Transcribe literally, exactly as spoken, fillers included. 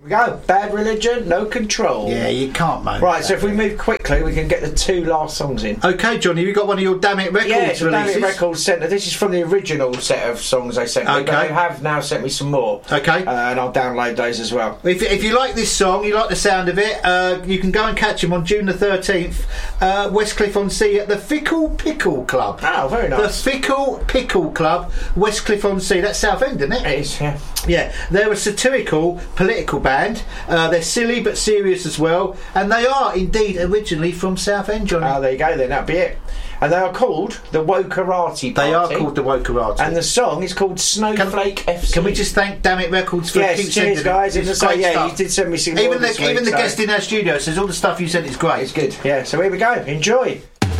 We go. Bad Religion, No Control. Yeah, you can't moan. Right, so if we move quickly, we can get the two last songs in. Okay, Johnny, you got one of your Damn It Records yeah, it's a releases? Damn It Records Centre. This is from the original set of songs they sent me, Okay. but they have now sent me some more. Okay. Uh, and I'll download those as well. If, if you like this song, you like the sound of it, uh, you can go and catch him on June the thirteenth, uh, Westcliff-on-Sea at the Fickle Pickle Club. Oh, very nice. The Fickle Pickle Club, Westcliff-on-Sea. That's Southend, isn't it? It is, yeah. Yeah, they're a satirical political band. Uh, they're silly but serious as well, and they are indeed originally from Southend, Johnny. Oh, there you go then, that'll be it. And they are called the Wokarati Party. They are called the Wokarati. And the song is called Snowflake can, F C. Can we just thank Damn It Records for yes, keep cheers sending guys. it? It's great yeah, stuff. You did send me some Even more the, this week, even the so. guest in our studio says all the stuff you sent is great. It's good. Yeah, so here we go. Enjoy.